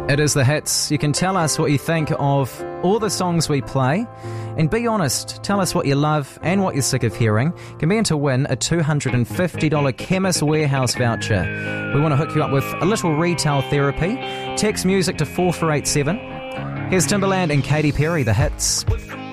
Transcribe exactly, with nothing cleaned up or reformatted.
It is The Hits. You can tell us what you think of all the songs we play. And be honest, tell us what you love and what you're sick of hearing. You can be in to win a two hundred fifty dollars Chemist Warehouse voucher. We want to hook you up with a little retail therapy. Text music to four four eight seven. Here's Timbaland and Katy Perry, The Hits.